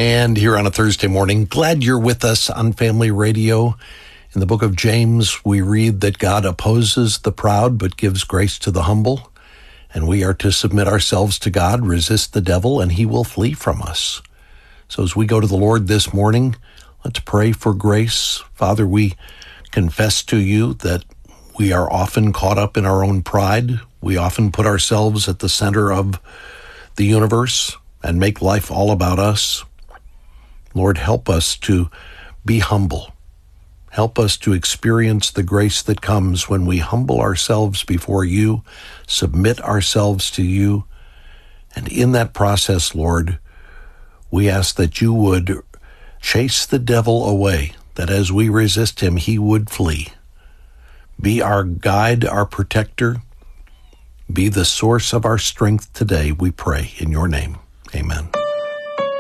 And here on a Thursday morning, glad you're with us on Family Radio. In the book of James, we read that God opposes the proud but gives grace to the humble. And we are to submit ourselves to God, resist the devil, and he will flee from us. So as we go to the Lord this morning, let's pray for grace. Father, we confess to you that we are often caught up in our own pride. We often put ourselves at the center of the universe and make life all about us. Lord, help us to be humble. Help us to experience the grace that comes when we humble ourselves before you, submit ourselves to you. And in that process, Lord, we ask that you would chase the devil away, that as we resist him, he would flee. Be our guide, our protector. Be the source of our strength today, we pray in your name. Amen.